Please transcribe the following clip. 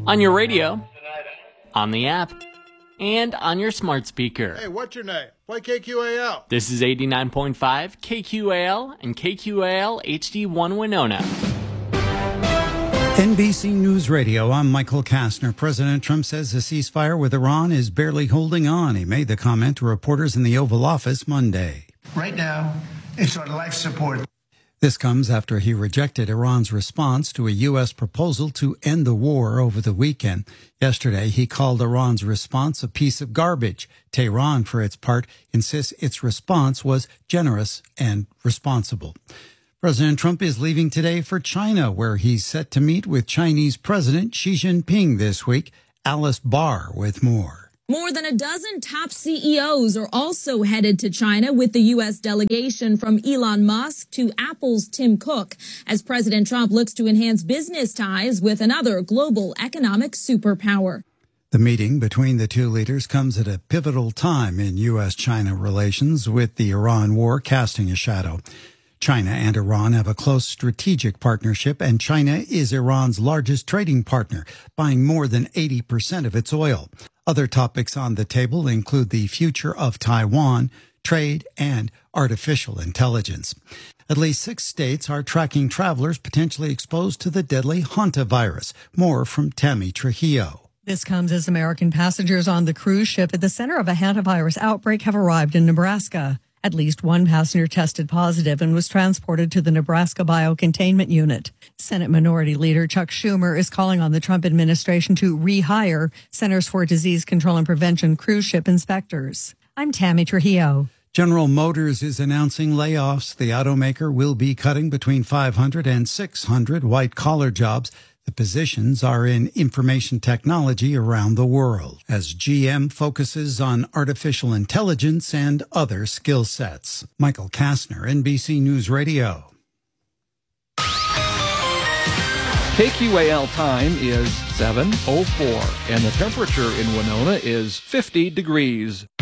On your radio, on the app, and on your smart speaker. Hey, what's your name? Play KQAL. This is 89.5 KQAL and KQAL HD1 Winona. NBC News Radio, I'm Michael Kastner. President Trump says the ceasefire with Iran is barely holding on. He made the comment to reporters in the Oval Office Monday. Right now, it's on life support. This comes after he rejected Iran's response to a U.S. proposal to end the war over the weekend. Yesterday, he called Iran's response a piece of garbage. Tehran, for its part, insists its response was generous and responsible. President Trump is leaving today for China, where he's set to meet with Chinese President Xi Jinping this week. Alice Barr with more. More than a dozen top CEOs are also headed to China, with the U.S. delegation from Elon Musk to Apple's Tim Cook, as President Trump looks to enhance business ties with another global economic superpower. The meeting between the two leaders comes at a pivotal time in U.S.-China relations, with the Iran war casting a shadow. China and Iran have a close strategic partnership, and China is Iran's largest trading partner, buying more than 80% of its oil. Other topics on the table include the future of Taiwan, trade, and artificial intelligence. At least 6 states are tracking travelers potentially exposed to the deadly hantavirus. More from Tammy Trujillo. This comes as American passengers on the cruise ship at the center of a hantavirus outbreak have arrived in Nebraska. At least one passenger tested positive and was transported to the Nebraska Biocontainment Unit. Senate Minority Leader Chuck Schumer is calling on the Trump administration to rehire Centers for Disease Control and Prevention cruise ship inspectors. I'm Tammy Trujillo. General Motors is announcing layoffs. The automaker will be cutting between 500 and 600 white-collar jobs. The positions are in information technology around the world, as GM focuses on artificial intelligence and other skill sets. Michael Kastner, NBC News Radio. KQAL time is 7:04, and the temperature in Winona is 50 degrees.